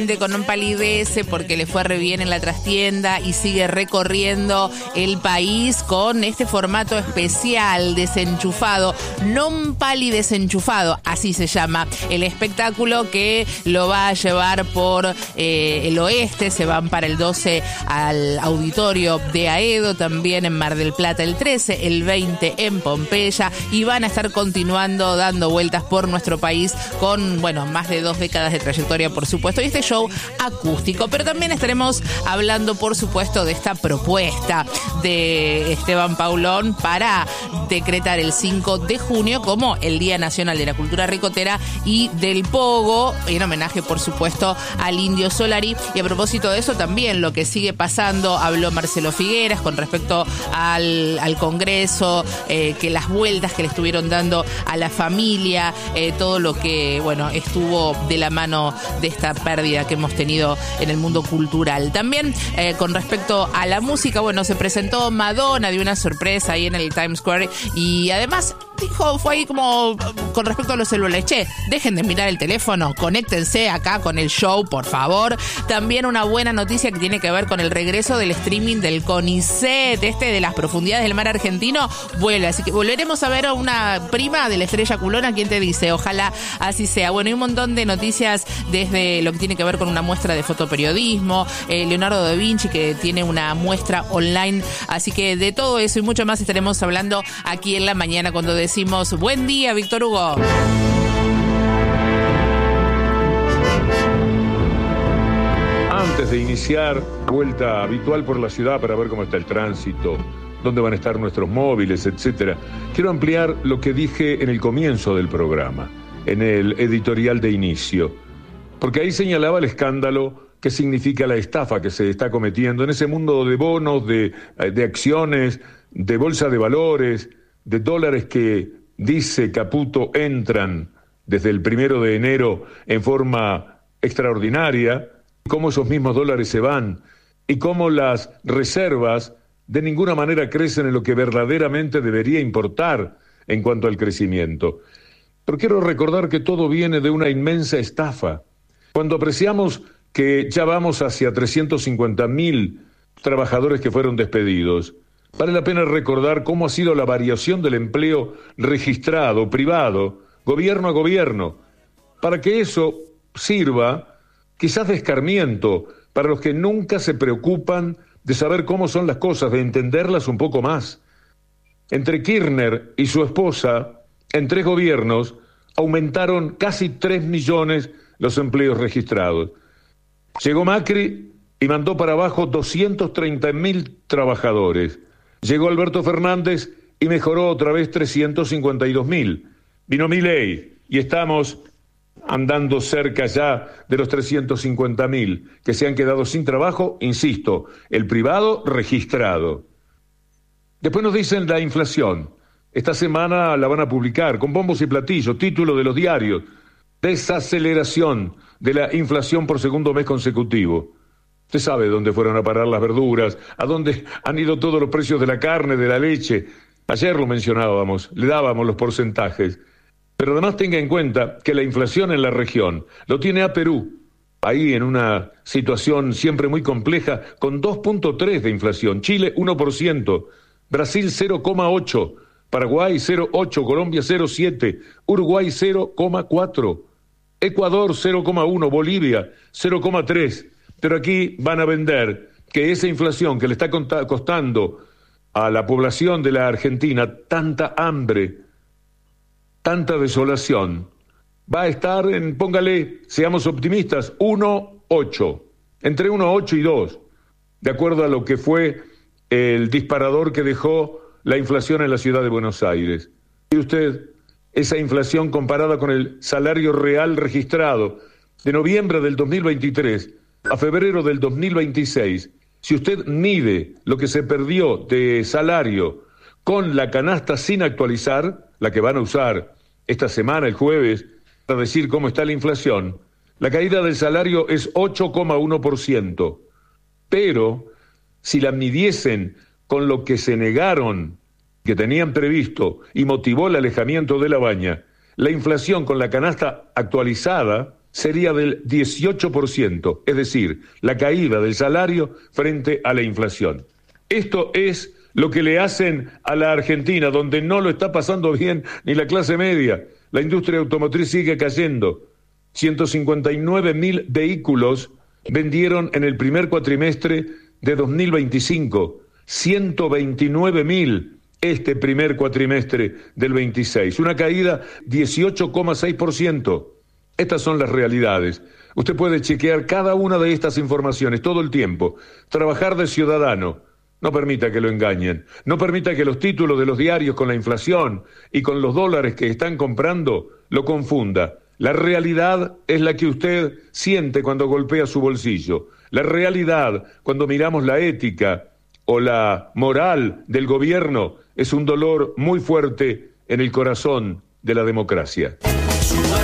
con un palidece porque le fue re bien en la trastienda y sigue recorriendo el país con este formato especial desenchufado, non pali desenchufado, así se llama el espectáculo, que lo va a llevar por el oeste. Se van para el 12 al auditorio de Aedo, también en Mar del Plata el 13, el 20 en Pompeya, y van a estar continuando dando vueltas por nuestro país con, bueno, más de 2 décadas de trayectoria, por supuesto, y este show acústico. Pero también estaremos hablando, por supuesto, de esta propuesta de Esteban Paulón para decretar el 5 de junio como el Día Nacional de la Cultura Ricotera y del Pogo, en homenaje, por supuesto, al Indio Solari. Y a propósito de eso, también lo que sigue pasando, habló Marcelo Figueras con respecto al Congreso, que las vueltas que le estuvieron dando a la familia, todo lo que, bueno, estuvo de la mano de esta pérdida que hemos tenido en el mundo cultural. También con respecto a la música, bueno, se presentó Madonna, dio una sorpresa ahí en el Times Square, y además dijo, fue ahí como con respecto a los celulares: che, dejen de mirar el teléfono, conéctense acá con el show, por favor. También una buena noticia que tiene que ver con el regreso del streaming del CONICET, de las profundidades del mar argentino, vuelve, así que volveremos a ver a una prima de la estrella culona. ¿Quién te dice? Ojalá así sea. Bueno, hay un montón de noticias desde lo que tiene que ver con una muestra de fotoperiodismo, Leonardo da Vinci, que tiene una muestra online, así que de todo eso y mucho más estaremos hablando aquí en la mañana, cuando decimos buen día, Víctor Hugo. Antes de iniciar vuelta habitual por la ciudad para ver cómo está el tránsito, dónde van a estar nuestros móviles, etcétera, quiero ampliar lo que dije en el comienzo del programa, en el editorial de inicio, porque ahí señalaba el escándalo que significa la estafa que se está cometiendo en ese mundo de bonos, de acciones, de bolsa de valores, de dólares que, dice Caputo, entran desde el 1 de enero en forma extraordinaria, cómo esos mismos dólares se van y cómo las reservas de ninguna manera crecen en lo que verdaderamente debería importar en cuanto al crecimiento. Pero quiero recordar que todo viene de una inmensa estafa. Cuando apreciamos que ya vamos hacia 350.000 trabajadores que fueron despedidos, vale la pena recordar cómo ha sido la variación del empleo registrado, privado, gobierno a gobierno, para que eso sirva quizás de escarmiento para los que nunca se preocupan de saber cómo son las cosas, de entenderlas un poco más. Entre Kirchner y su esposa, en 3 gobiernos, aumentaron casi 3 millones los empleos registrados. Llegó Macri y mandó para abajo 230.000 trabajadores. Llegó Alberto Fernández y mejoró otra vez 352.000. Vino Milei y estamos andando cerca ya de los 350.000 que se han quedado sin trabajo, insisto, el privado registrado. Después nos dicen la inflación. Esta semana la van a publicar con bombos y platillos, título de los diarios: desaceleración de la inflación por segundo mes consecutivo. Usted sabe dónde fueron a parar las verduras, a dónde han ido todos los precios de la carne, de la leche. Ayer lo mencionábamos, le dábamos los porcentajes. Pero además tenga en cuenta que la inflación en la región lo tiene a Perú, ahí en una situación siempre muy compleja, con 2.3 de inflación, Chile 1%, Brasil 0,8%, Paraguay 0,8%, Colombia 0,7%, Uruguay 0,4%, Ecuador 0,1%, Bolivia 0,3%. Pero aquí van a vender que esa inflación que le está costando a la población de la Argentina tanta hambre, tanta desolación, va a estar en, póngale, seamos optimistas, 1,8%, entre 1,8 y 2%, de acuerdo a lo que fue el disparador que dejó la inflación en la ciudad de Buenos Aires. Y usted, esa inflación comparada con el salario real registrado de noviembre del 2023 a febrero del 2026, si usted mide lo que se perdió de salario con la canasta sin actualizar, la que van a usar esta semana, el jueves, para decir cómo está la inflación, la caída del salario es 8,1%. Pero si la midiesen con lo que se negaron, que tenían previsto y motivó el alejamiento de la baña, la inflación con la canasta actualizada sería del 18%, es decir, la caída del salario frente a la inflación. Esto es lo que le hacen a la Argentina, donde no lo está pasando bien ni la clase media. La industria automotriz sigue cayendo. 159.000 vehículos vendieron en el primer cuatrimestre de 2025. 129.000 este primer cuatrimestre del 26. Una caída 18,6%. Estas son las realidades. Usted puede chequear cada una de estas informaciones todo el tiempo. Trabajar de ciudadano. No permita que lo engañen. No permita que los títulos de los diarios con la inflación y con los dólares que están comprando lo confunda. La realidad es la que usted siente cuando golpea su bolsillo. La realidad, cuando miramos la ética o la moral del gobierno, es un dolor muy fuerte en el corazón de la democracia.